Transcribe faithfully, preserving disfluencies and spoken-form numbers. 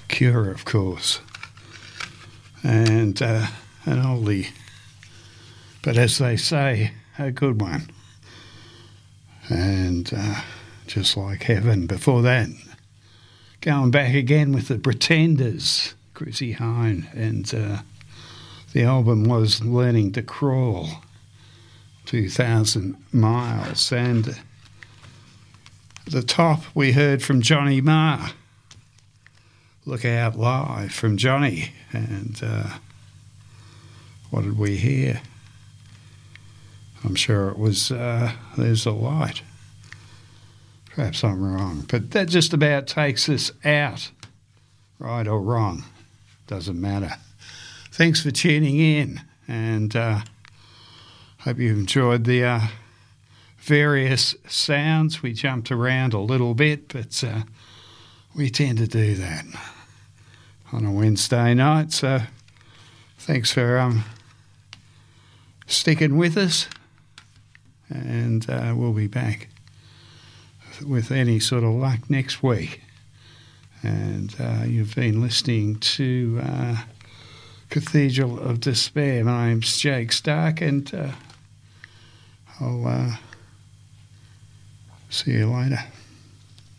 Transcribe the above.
Cure, of course, and uh, an oldie, but as they say, a good one. And uh, just like heaven. Before that, going back again with the Pretenders, Chrissy Hine, and uh, the album was Learning to Crawl, two thousand miles. And at the top, we heard from Johnny Marr, Look Out Live from Johnny. And uh, what did we hear? I'm sure it was uh, There's a Light. Perhaps I'm wrong, but that just about takes us out, right or wrong, doesn't matter. Thanks for tuning in, and uh, hope you enjoyed the uh, various sounds. We jumped around a little bit, but uh, we tend to do that on a Wednesday night, so thanks for um, sticking with us, and uh, we'll be back with any sort of luck next week. And uh, you've been listening to uh, Cathedral of Despair. My name's Jake Stark, and uh, I'll uh, see you later.